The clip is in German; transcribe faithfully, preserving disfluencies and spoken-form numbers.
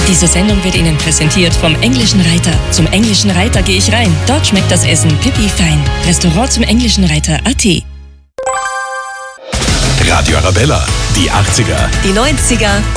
Diese Sendung wird Ihnen präsentiert vom Englischen Reiter. Zum Englischen Reiter gehe ich rein. Dort schmeckt das Essen pipi fein. Restaurant zum Englischen Reiter Punkt a t. Radio Arabella, die achtziger, die neunziger